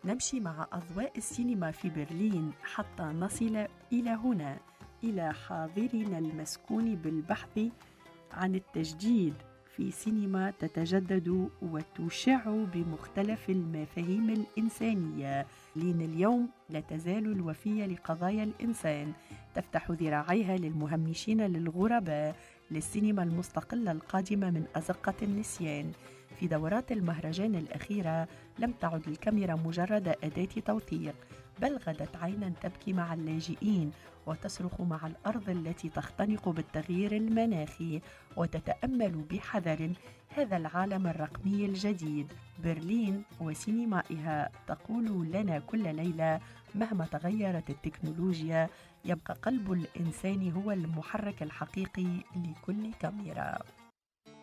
نمشي مع أضواء السينما في برلين حتى نصل إلى هنا، إلى حاضرنا المسكون بالبحث عن التجديد في سينما تتجدد وتشع بمختلف المفاهيم الإنسانية. لين اليوم لا تزال الوفية لقضايا الإنسان، تفتح ذراعيها للمهمشين للغرباء، للسينما المستقلة القادمة من أزقة النسيان. في دورات المهرجان الأخيرة لم تعد الكاميرا مجرد أداة توثيق، بل غدت عينا تبكي مع اللاجئين وتصرخ مع الأرض التي تختنق بالتغيير المناخي، وتتأمل بحذر هذا العالم الرقمي الجديد. برلين وسينمائها تقول لنا كل ليلة مهما تغيرت التكنولوجيا يبقى قلب الإنسان هو المحرك الحقيقي لكل كاميرا.